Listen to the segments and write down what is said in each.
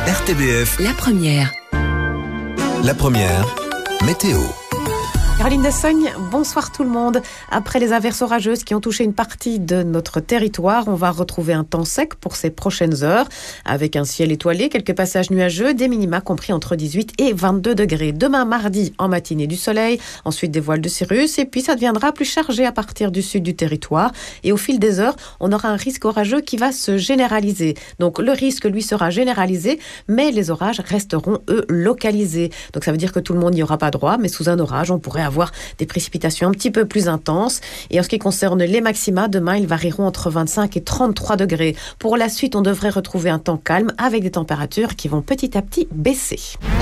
RTBF, La première. météo. Caroline Dessogne, bonsoir tout le monde. Après les averses orageuses qui ont touché une partie de notre territoire, on va retrouver un temps sec pour ces prochaines heures, avec un ciel étoilé, quelques passages nuageux, des minima compris entre 18 et 22 degrés. Demain mardi, en matinée du soleil, ensuite des voiles de cirrus, et puis ça deviendra plus chargé à partir du sud du territoire. Et au fil des heures, on aura un risque orageux qui va se généraliser. Donc le risque, lui, sera généralisé, mais les orages resteront, eux, localisés. Donc ça veut dire que tout le monde n'y aura pas droit, mais sous un orage, on pourrait avoir des précipitations un petit peu plus intenses. Et en ce qui concerne les maxima, demain, ils varieront entre 25 et 33 degrés. Pour la suite, on devrait retrouver un temps calme avec des températures qui vont petit à petit baisser.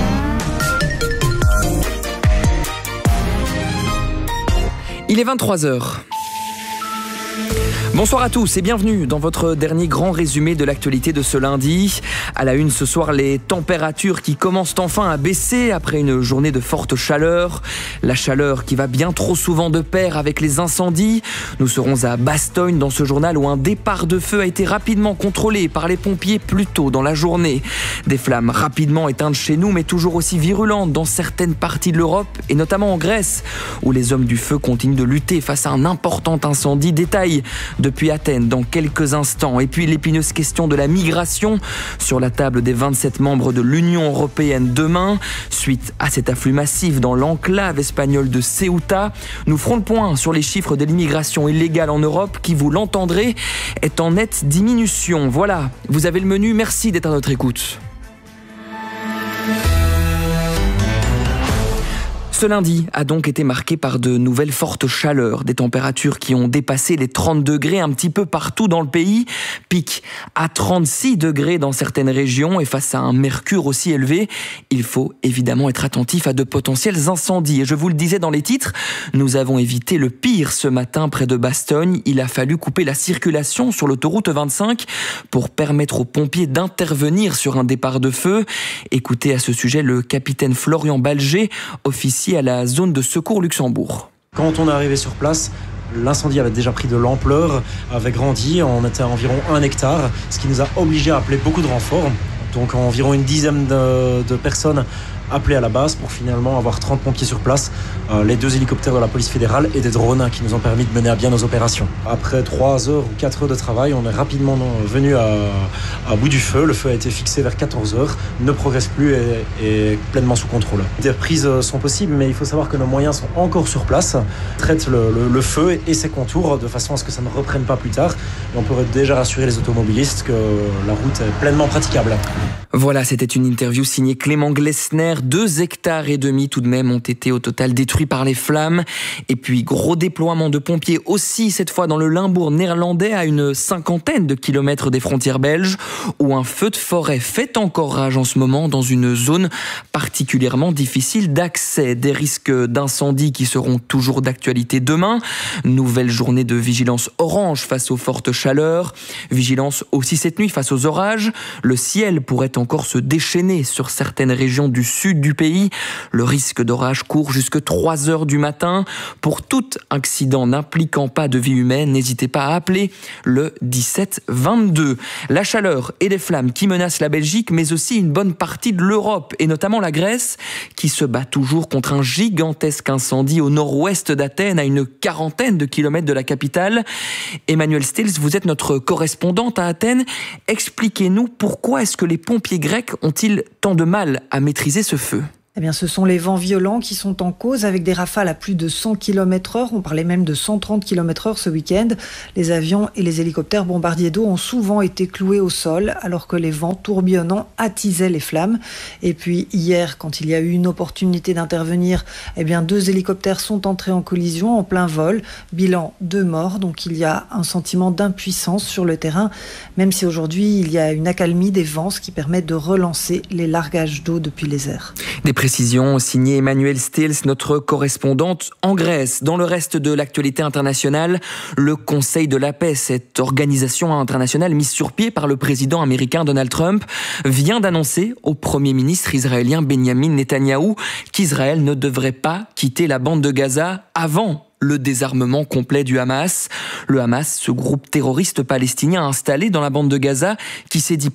Il est 23h. Bonsoir à tous et bienvenue dans votre dernier grand résumé de l'actualité de ce lundi. À la une ce soir, les températures qui commencent enfin à baisser après une journée de forte chaleur. La chaleur qui va bien trop souvent de pair avec les incendies. Nous serons à Bastogne dans ce journal où un départ de feu a été rapidement contrôlé par les pompiers plus tôt dans la journée. Des flammes rapidement éteintes chez nous mais toujours aussi virulentes dans certaines parties de l'Europe et notamment en Grèce où les hommes du feu continuent de lutter face à un important incendie. Détail depuis Athènes dans quelques instants. Et puis l'épineuse question de la migration sur la table des 27 membres de l'Union européenne demain. Suite à cet afflux massif dans l'enclave espagnole de Ceuta, nous ferons le point sur les chiffres de l'immigration illégale en Europe qui, vous l'entendrez, est en nette diminution. Voilà, vous avez le menu, merci d'être à notre écoute. Ce lundi a donc été marqué par de nouvelles fortes chaleurs, des températures qui ont dépassé les 30 degrés un petit peu partout dans le pays, pic à 36 degrés dans certaines régions et face à un mercure aussi élevé, il faut évidemment être attentif à de potentiels incendies. Et je vous le disais dans les titres, nous avons évité le pire ce matin près de Bastogne. Il a fallu couper la circulation sur l'autoroute 25 pour permettre aux pompiers d'intervenir sur un départ de feu. Écoutez à ce sujet le capitaine Florian Balger, officier à la zone de secours Luxembourg. Quand on est arrivé sur place, l'incendie avait déjà pris de l'ampleur, avait grandi, on était à environ 1 hectare, ce qui nous a obligés à appeler beaucoup de renforts. Donc environ une dizaine de personnes appelées à la base pour finalement avoir 30 pompiers sur place, les 2 hélicoptères de la police fédérale et des drones qui nous ont permis de mener à bien nos opérations. Après 3 heures ou 4 heures de travail, on est rapidement venu à bout du feu. Le feu a été fixé vers 14 heures, ne progresse plus et est pleinement sous contrôle. Des reprises sont possibles, mais il faut savoir que nos moyens sont encore sur place, traitent le feu et ses contours de façon à ce que ça ne reprenne pas plus tard. Et on pourrait déjà rassurer les automobilistes que la route est pleinement praticable. Voilà, c'était une interview signée Clément Glessner. 2 hectares et demi tout de même ont été au total détruits par les flammes. Et puis gros déploiement de pompiers aussi, cette fois dans le Limbourg néerlandais, à une 50aine de kilomètres des frontières belges, où un feu de forêt fait encore rage en ce moment dans une zone particulièrement difficile d'accès. Des risques d'incendie qui seront toujours d'actualité demain. Nouvelle journée de vigilance orange face aux fortes chaleurs. Vigilance aussi cette nuit face aux orages. Le ciel pourrait encore se déchaîner sur certaines régions du sud du pays. Le risque d'orage court jusque 3 heures du matin. Pour tout accident n'impliquant pas de vie humaine, n'hésitez pas à appeler le 1722. La chaleur et les flammes qui menacent la Belgique, mais aussi une bonne partie de l'Europe, et notamment la Grèce, qui se bat toujours contre un gigantesque incendie au nord-ouest d'Athènes, à une 40aine de kilomètres de la capitale. Emmanuel Stills, vous êtes notre correspondante à Athènes. Expliquez-nous pourquoi est-ce que les pompiers grecs ont-ils tant de mal à maîtriser ce feu ? Eh bien, ce sont les vents violents qui sont en cause avec des rafales à plus de 100 km/h. On parlait même de 130 km/h ce week-end. Les avions et les hélicoptères bombardiers d'eau ont souvent été cloués au sol alors que les vents tourbillonnants attisaient les flammes. Et puis hier, quand il y a eu une opportunité d'intervenir, eh bien 2 hélicoptères sont entrés en collision en plein vol. Bilan 2 morts. Donc il y a un sentiment d'impuissance sur le terrain, même si aujourd'hui il y a une accalmie des vents, ce qui permet de relancer les largages d'eau depuis les airs. Des précisions signées Emmanuel Stills, notre correspondante en Grèce. Dans le reste de l'actualité internationale, le Conseil de la paix, cette organisation internationale mise sur pied par le président américain Donald Trump, vient d'annoncer au Premier ministre israélien Benjamin Netanyahou qu'Israël ne devrait pas quitter la bande de Gaza avant le désarmement complet du Hamas. Le Hamas, ce groupe terroriste palestinien installé dans la bande de Gaza, qui s'est dit prêt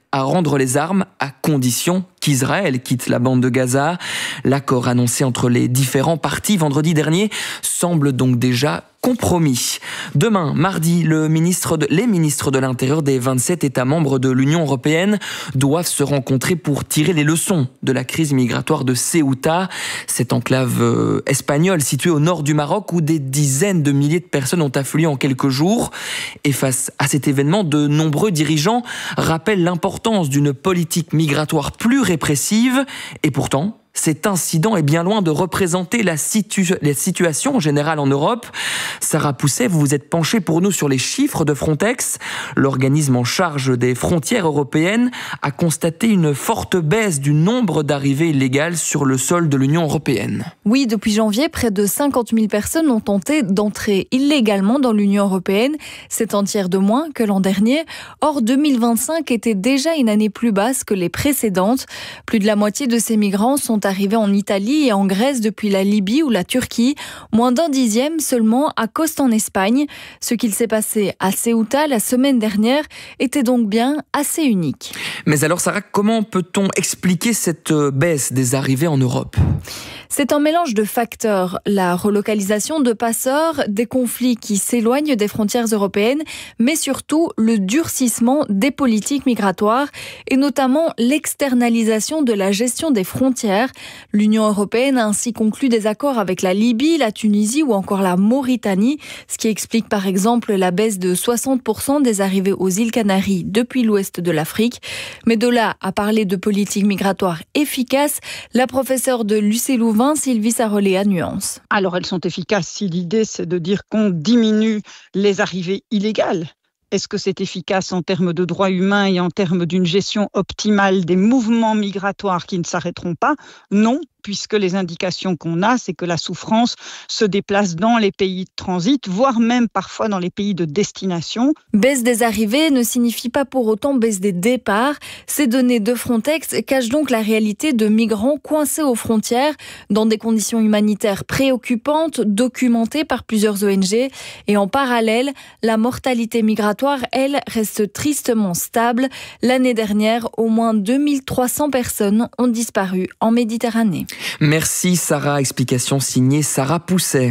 à rendre les armes à condition qu'Israël quitte la bande de Gaza. L'accord annoncé entre les différents partis vendredi dernier semble donc déjà compromis. Demain, mardi, les ministres de l'Intérieur des 27 États membres de l'Union européenne doivent se rencontrer pour tirer les leçons de la crise migratoire de Ceuta, cette enclave espagnole située au nord du Maroc où des dizaines de milliers de personnes ont afflué en quelques jours. Et face à cet événement, de nombreux dirigeants rappellent l'importance d'une politique migratoire plus répressive. Et pourtant, cet incident est bien loin de représenter la situation générale en Europe. Sarah Pousset, vous vous êtes penchée pour nous sur les chiffres de Frontex. L'organisme en charge des frontières européennes a constaté une forte baisse du nombre d'arrivées illégales sur le sol de l'Union européenne. Oui, depuis janvier, près de 50 000 personnes ont tenté d'entrer illégalement dans l'Union européenne. C'est un tiers de moins que l'an dernier. Or, 2025 était déjà une année plus basse que les précédentes. Plus de la moitié de ces migrants sont arrivés en Italie et en Grèce depuis la Libye ou la Turquie. Moins d'un dixième seulement à Coste en Espagne. Ce qu'il s'est passé à Ceuta la semaine dernière était donc bien assez unique. Mais alors Sarah, comment peut-on expliquer cette baisse des arrivées en Europe ? C'est un mélange de facteurs, la relocalisation de passeurs, des conflits qui s'éloignent des frontières européennes, mais surtout le durcissement des politiques migratoires et notamment l'externalisation de la gestion des frontières. L'Union européenne a ainsi conclu des accords avec la Libye, la Tunisie ou encore la Mauritanie, ce qui explique par exemple la baisse de 60% des arrivées aux îles Canaries depuis l'ouest de l'Afrique. Mais de là à parler de politique migratoire efficace, la professeure de l'UC Louvain, Sylvie Sarolea, nuance. Alors elles sont efficaces si l'idée c'est de dire qu'on diminue les arrivées illégales. Est-ce que c'est efficace en termes de droits humains et en termes d'une gestion optimale des mouvements migratoires qui ne s'arrêteront pas ? Non, puisque les indications qu'on a, c'est que la souffrance se déplace dans les pays de transit, voire même parfois dans les pays de destination. Baisse des arrivées ne signifie pas pour autant baisse des départs. Ces données de Frontex cachent donc la réalité de migrants coincés aux frontières dans des conditions humanitaires préoccupantes, documentées par plusieurs ONG. Et en parallèle, la mortalité migratoire, elle, reste tristement stable. L'année dernière, au moins 2300 personnes ont disparu en Méditerranée. Merci Sarah, explication signée Sarah Pousset.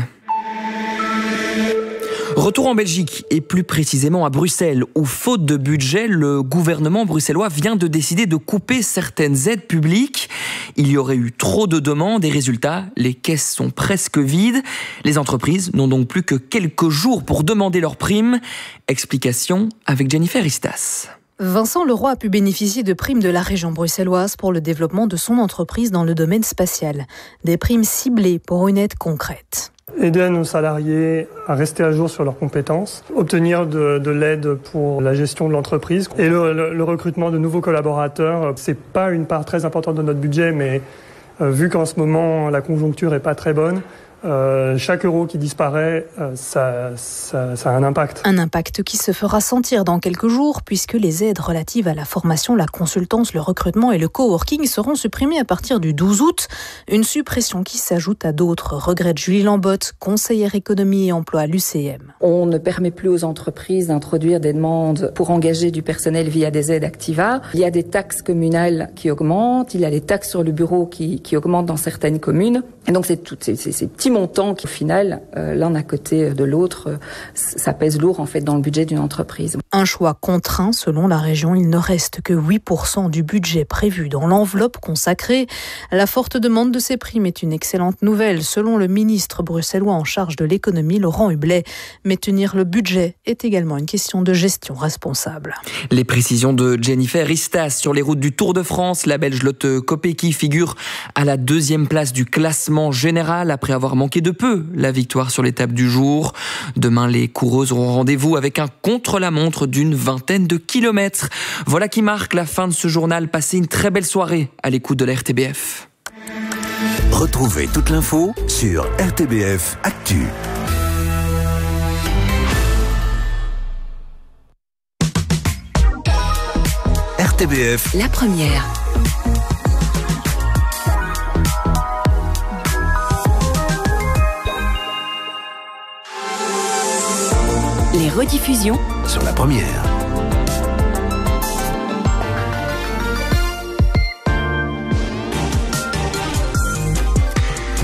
Retour en Belgique et plus précisément à Bruxelles où, faute de budget, le gouvernement bruxellois vient de décider de couper certaines aides publiques. Il y aurait eu trop de demandes et résultat, les caisses sont presque vides. Les entreprises n'ont donc plus que quelques jours pour demander leurs primes. Explication avec Jennifer Istas. Vincent Leroy a pu bénéficier de primes de la région bruxelloise pour le développement de son entreprise dans le domaine spatial. Des primes ciblées pour une aide concrète. Aider à nos salariés à rester à jour sur leurs compétences, obtenir de l'aide pour la gestion de l'entreprise et le recrutement de nouveaux collaborateurs. C'est pas une part très importante de notre budget, mais vu qu'en ce moment la conjoncture est pas très bonne, chaque euro qui disparaît, ça a un impact. Un impact qui se fera sentir dans quelques jours puisque les aides relatives à la formation, la consultance, le recrutement et le coworking seront supprimées à partir du 12 août. Une suppression qui s'ajoute à d'autres, regrette Julie Lambotte, conseillère économie et emploi à l'UCM. On ne permet plus aux entreprises d'introduire des demandes pour engager du personnel via des aides Activa. Il y a des taxes communales qui augmentent, il y a les taxes sur le bureau qui augmentent dans certaines communes. Et donc c'est tous ces petits montants qui, au final, l'un à côté de l'autre, ça pèse lourd en fait dans le budget d'une entreprise. Un choix contraint selon la région. Il ne reste que 8% du budget prévu dans l'enveloppe consacrée. La forte demande de ces primes est une excellente nouvelle selon le ministre bruxellois en charge de l'économie, Laurent Hublet. Mais tenir le budget est également une question de gestion responsable. Les précisions de Jennifer Istas sur les routes du Tour de France. La Belge Lotte Kopecky figure à la 2e place du classement général après avoir manqué de peu la victoire sur l'étape du jour. Demain, les coureuses auront rendez-vous avec un contre-la-montre d'une 20aine de kilomètres. Voilà qui marque la fin de ce journal. Passez une très belle soirée à l'écoute de la RTBF. Retrouvez toute l'info sur RTBF Actu. RTBF, la première. Les rediffusions sur la première.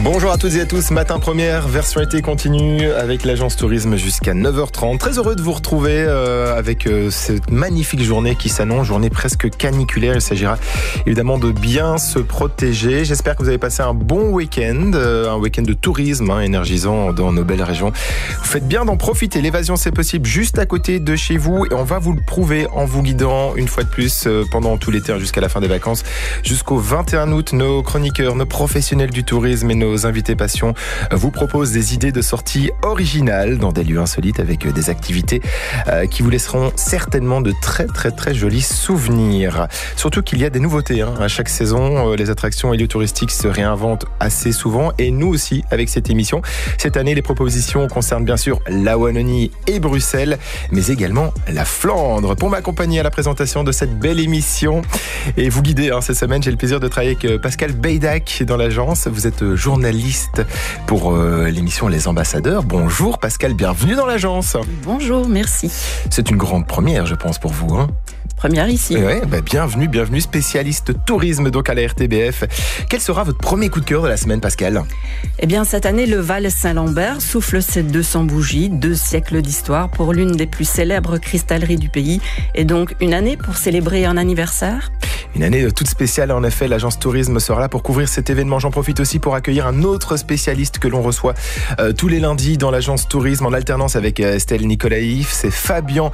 Bonjour à toutes et à tous, matin première, version été continue avec l'agence tourisme jusqu'à 9h30. Très heureux de vous retrouver avec cette magnifique journée qui s'annonce, journée presque caniculaire. Il s'agira évidemment de bien se protéger. J'espère que vous avez passé un bon week-end, un week-end de tourisme énergisant dans nos belles régions. Vous faites bien d'en profiter, l'évasion c'est possible juste à côté de chez vous et on va vous le prouver en vous guidant une fois de plus pendant tout l'été jusqu'à la fin des vacances. Jusqu'au 21 août, nos chroniqueurs, nos professionnels du tourisme et nos invités passion vous proposent des idées de sorties originales dans des lieux insolites avec des activités qui vous laisseront certainement de très très très jolis souvenirs. Surtout qu'il y a des nouveautés. À chaque saison, les attractions et lieux touristiques se réinventent assez souvent et nous aussi avec cette émission. Cette année, les propositions concernent bien sûr la Wallonie et Bruxelles, mais également la Flandre. Pour m'accompagner à la présentation de cette belle émission et vous guider cette semaine, j'ai le plaisir de travailler avec Pascal Beydac dans l'agence. Vous êtes journaliste pour l'émission Les Ambassadeurs. Bonjour Pascal, bienvenue dans l'agence. Bonjour, merci. C'est une grande première, je pense, pour vous. Première ici. Ouais, bienvenue, spécialiste tourisme donc à la RTBF. Quel sera votre premier coup de cœur de la semaine, Pascal ? Eh bien, cette année, le Val Saint-Lambert souffle ses 200 bougies, 2 siècles d'histoire pour l'une des plus célèbres cristalleries du pays. Et donc, une année pour célébrer un anniversaire ? Une année toute spéciale, en effet, l'agence tourisme sera là pour couvrir cet événement. J'en profite aussi pour accueillir un autre spécialiste que l'on reçoit tous les lundis dans l'agence tourisme en alternance avec Estelle Nicolaïf. C'est Fabien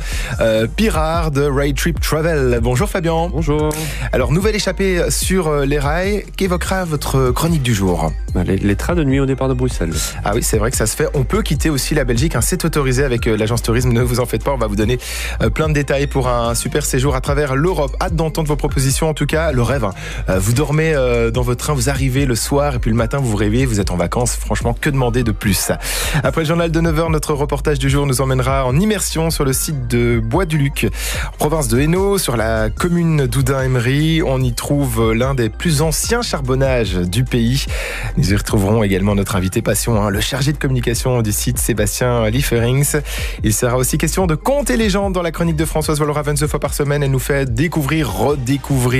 Pirard de Rail Trip Travel. Bonjour Fabien. Bonjour. Alors, nouvelle échappée sur les rails. Qu'évoquera votre chronique du jour ? Les trains de nuit au départ de Bruxelles. Ah oui, c'est vrai que ça se fait. On peut quitter aussi la Belgique. C'est autorisé avec l'agence tourisme. Ne vous en faites pas, on va vous donner plein de détails pour un super séjour à travers l'Europe. Hâte d'entendre vos propositions. En tout cas, le rêve. Vous dormez dans votre train, vous arrivez le soir et puis le matin, vous vous réveillez, vous êtes en vacances. Franchement, que demander de plus ? Après le journal de 9h, notre reportage du jour nous emmènera en immersion sur le site de Bois-du-Luc, en province de Hainaut, sur la commune d'Oudin-Emery. On y trouve l'un des plus anciens charbonnages du pays. Nous y retrouverons également notre invité passion, le chargé de communication du site, Sébastien Lieferings. Il sera aussi question de contes et légendes dans la chronique de Françoise Walraven 2 fois par semaine. Elle nous fait découvrir, redécouvrir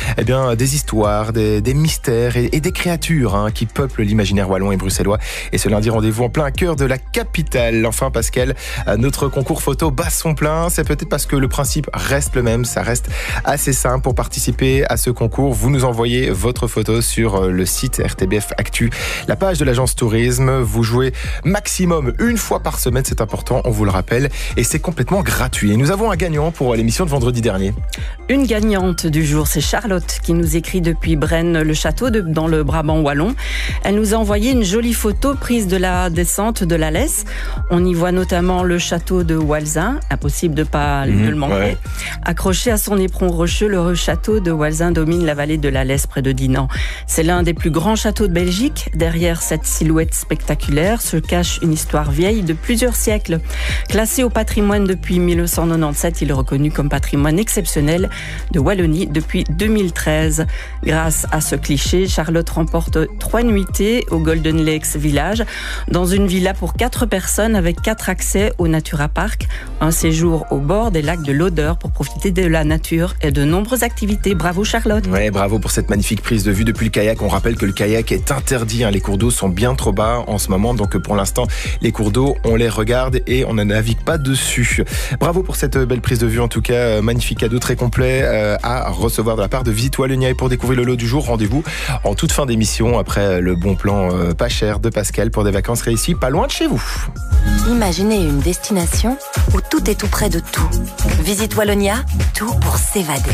des histoires, des mystères et des créatures qui peuplent l'imaginaire wallon et bruxellois. Et ce lundi, rendez-vous en plein cœur de la capitale. Enfin, Pascal, notre concours photo bat son plein. C'est peut-être parce que le principe reste le même. Ça reste assez simple. Pour participer à ce concours, vous nous envoyez votre photo sur le site RTBF Actu, la page de l'agence tourisme. Vous jouez maximum une fois par semaine. C'est important, on vous le rappelle. Et c'est complètement gratuit. Et nous avons un gagnant pour l'émission de vendredi dernier. Une gagnante du jour, c'est Charlotte qui nous écrit depuis Braine-le-Château dans le Brabant wallon. Elle nous a envoyé une jolie photo prise de la descente de la Lesse. On y voit notamment le château de Walzin, impossible de le manquer. Ouais. Accroché à son éperon rocheux, le château de Walzin domine la vallée de la Lesse près de Dinan. C'est l'un des plus grands châteaux de Belgique. Derrière cette silhouette spectaculaire se cache une histoire vieille de plusieurs siècles. Classé au patrimoine depuis 1997, il est reconnu comme patrimoine exceptionnel de Wallonie depuis 2013. Grâce à ce cliché, Charlotte remporte 3 nuitées au Golden Lakes Village, dans une villa pour 4 personnes avec 4 accès au Natura Park, un séjour au bord des lacs de l'Odeur pour profiter de la nature et de nombreuses activités. Bravo Charlotte. Ouais, bravo pour cette magnifique prise de vue depuis le kayak. On rappelle que le kayak est interdit. Les cours d'eau sont bien trop bas en ce moment, donc pour l'instant, les cours d'eau, on les regarde et on ne navigue pas dessus. Bravo pour cette belle prise de vue. En tout cas, magnifique cadeau très complet à recevoir de la part de Visite Wallonia. Et pour découvrir le lot du jour, rendez-vous en toute fin d'émission après le bon plan pas cher de Pascal pour des vacances réussies pas loin de chez vous. Imaginez une destination où tout est tout près de tout. Visite Wallonia, tout pour s'évader.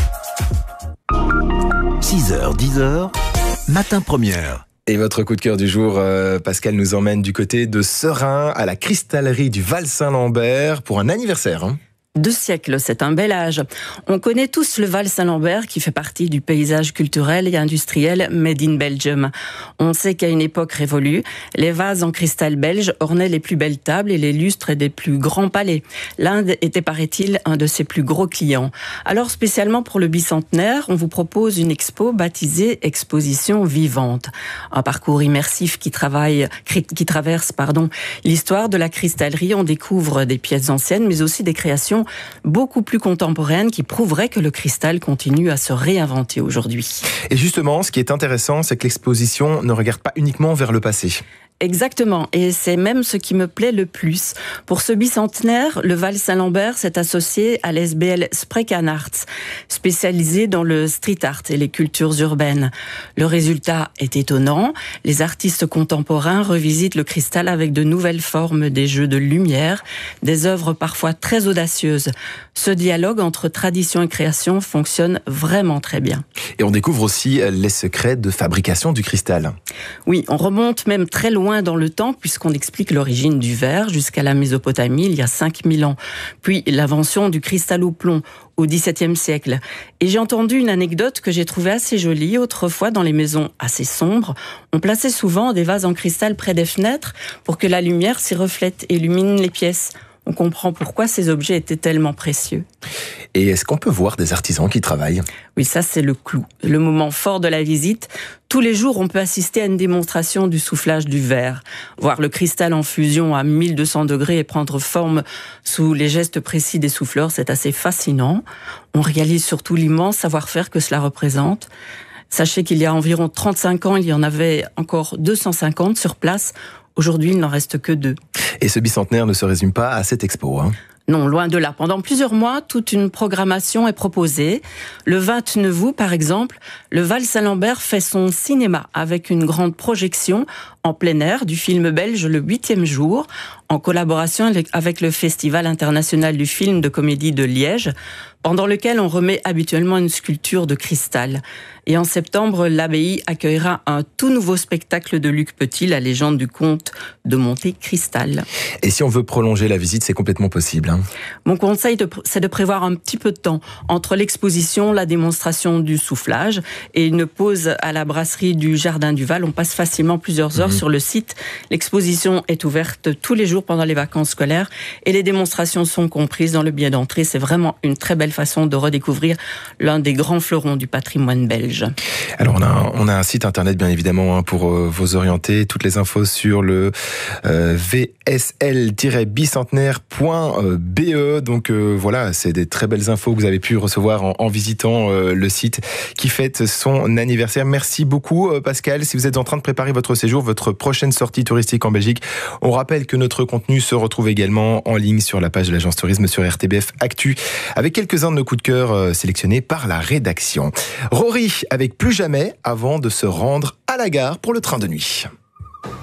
6h, 10h, matin première. Et votre coup de cœur du jour, Pascal, nous emmène du côté de Serein à la cristallerie du Val Saint-Lambert pour un anniversaire. 2 siècles, c'est un bel âge. On connaît tous le Val Saint-Lambert qui fait partie du paysage culturel et industriel Made in Belgium. On sait qu'à une époque révolue, les vases en cristal belge ornaient les plus belles tables et les lustres des plus grands palais. L'Inde était, paraît-il, un de ses plus gros clients. Alors, spécialement pour le bicentenaire, on vous propose une expo baptisée Exposition vivante. Un parcours immersif qui traverse l'histoire de la cristallerie. On découvre des pièces anciennes, mais aussi des créations exposition beaucoup plus contemporaine qui prouverait que le cristal continue à se réinventer aujourd'hui. Et justement, ce qui est intéressant, c'est que l'exposition ne regarde pas uniquement vers le passé. Exactement, et c'est même ce qui me plaît le plus. Pour ce bicentenaire, le Val Saint-Lambert s'est associé à l'SBL Spreekman Arts, spécialisé dans le street art et les cultures urbaines. Le résultat est étonnant. Les artistes contemporains revisitent le cristal avec de nouvelles formes, des jeux de lumière, des œuvres parfois très audacieuses. Ce dialogue entre tradition et création fonctionne vraiment très bien. Et on découvre aussi les secrets de fabrication du cristal. Oui, on remonte même très loin dans le temps, puisqu'on explique l'origine du verre jusqu'à la Mésopotamie, il y a 5000 ans. Puis l'invention du cristal au plomb au XVIIe siècle. Et j'ai entendu une anecdote que j'ai trouvée assez jolie. Autrefois, dans les maisons assez sombres, on plaçait souvent des vases en cristal près des fenêtres pour que la lumière s'y reflète et illumine les pièces. On comprend pourquoi ces objets étaient tellement précieux. Et est-ce qu'on peut voir des artisans qui travaillent ? Oui, ça c'est le clou, le moment fort de la visite. Tous les jours, on peut assister à une démonstration du soufflage du verre. Voir le cristal en fusion à 1200 degrés et prendre forme sous les gestes précis des souffleurs, c'est assez fascinant. On réalise surtout l'immense savoir-faire que cela représente. Sachez qu'il y a environ 35 ans, il y en avait encore 250 sur place. Aujourd'hui, il n'en reste que 2. Et ce bicentenaire ne se résume pas à cette expo, hein ? Non, loin de là. Pendant plusieurs mois, toute une programmation est proposée. Le 29 août, par exemple, le Val Saint-Lambert fait son cinéma avec une grande projection en plein air du film belge Le 8e jour, en collaboration avec le Festival international du film de comédie de Liège, pendant lequel on remet habituellement une sculpture de cristal. Et en septembre, l'abbaye accueillera un tout nouveau spectacle de Luc Petit, la légende du comte de Monte Cristal. Et si on veut prolonger la visite, c'est complètement possible, hein ? Mon conseil, c'est de prévoir un petit peu de temps entre l'exposition, la démonstration du soufflage et une pause à la brasserie du Jardin du Val. On passe facilement plusieurs heures sur le site. L'exposition est ouverte tous les jours pendant les vacances scolaires et les démonstrations sont comprises dans le billet d'entrée. C'est vraiment une très belle façon de redécouvrir l'un des grands fleurons du patrimoine belge. Alors on a un site internet bien évidemment pour vous orienter, toutes les infos sur le vsl-bicentenaire.be. Donc voilà, c'est des très belles infos que vous avez pu recevoir en visitant le site qui fête son anniversaire. Merci beaucoup Pascal. Si vous êtes en train de préparer votre séjour, votre prochaine sortie touristique en Belgique, on rappelle que notre contenu se retrouve également en ligne sur la page de l'agence tourisme sur RTBF Actu, avec quelques-uns de nos coups de cœur sélectionnés par la rédaction. Rory avec Plus jamais avant de se rendre à la gare pour le train de nuit.